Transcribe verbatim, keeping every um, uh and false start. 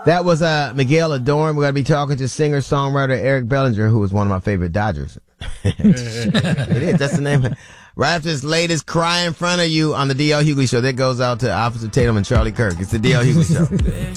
That was uh, Miguel Adorn. We're going to be talking to singer-songwriter Eric Bellinger, who is one of my favorite Dodgers. It is. That's the name. Right after this latest Cry in Front of You on the D L Hughley Show. That goes out to Officer Tatum and Charlie Kirk. It's the D L Hughley Show.